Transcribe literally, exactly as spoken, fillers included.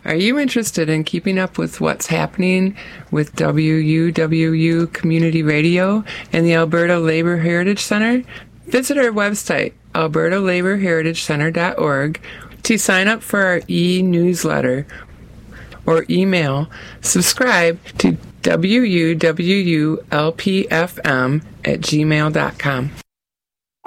Are you interested in keeping up with what's happening with W U W U Community Radio and the Alberta Labour Heritage Centre? Visit our website, alberta labour heritage centre dot org, to sign up for our e-newsletter or email subscribe to W U W U L P F M at gmail dot com.